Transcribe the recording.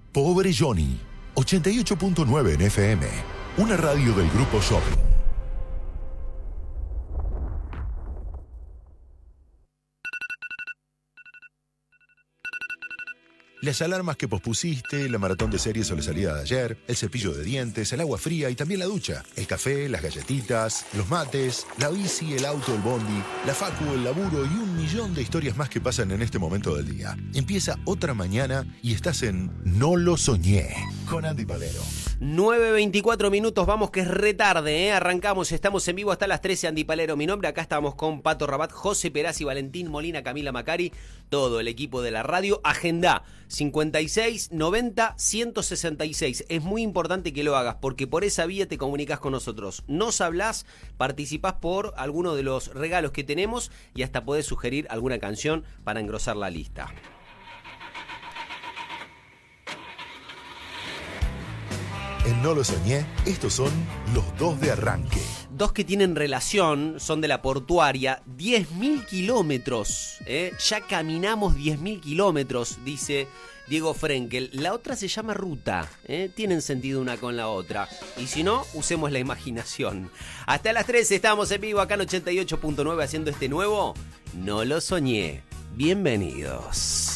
Pobre Johnny, 88.9 en FM, una radio del Grupo Shopping. Las alarmas que pospusiste, la maratón de series o la salida de ayer, el cepillo de dientes, el agua fría y también la ducha, el café, las galletitas, los mates, la bici, el auto, el bondi, la facu, el laburo y un millón de historias más que pasan en este momento del día. Empieza otra mañana y estás en No lo soñé, con Andy Palero. 9:24 minutos, vamos que es retarde, ¿eh? Arrancamos, estamos en vivo hasta las 13, Andy Palero, mi nombre, acá estamos con Pato Rabat, José Perazzi, Valentín Molina, Camila Macari, todo el equipo de la radio. Agenda 56 90 166, es muy importante que lo hagas porque por esa vía te comunicas con nosotros, nos hablás, participás por alguno de los regalos que tenemos y hasta podés sugerir alguna canción para engrosar la lista. En No lo soñé, estos son los dos de arranque. Dos que tienen relación, son de la portuaria, 10.000 kilómetros, ya caminamos 10.000 kilómetros, dice Diego Frenkel. La otra se llama ruta, tienen sentido una con la otra. Y si no, usemos la imaginación. Hasta las 13 estamos en vivo acá en 88.9 haciendo este nuevo No lo soñé. Bienvenidos.